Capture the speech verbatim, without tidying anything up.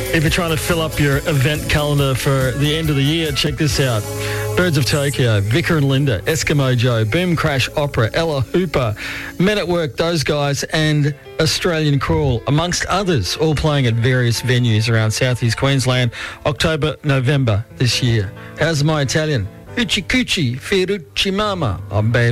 If you're trying to fill up your event calendar for the end of the year, check this out. Birds of Tokyo, Vicar and Linda, Eskimo Joe, Boom Crash Opera, Ella Hooper, Men at Work, those guys, and Australian Crawl, amongst others, all playing at various venues around southeast Queensland, October, November this year. How's my Italian? Hoochie coochie, Fiorucci mama. I'm bad.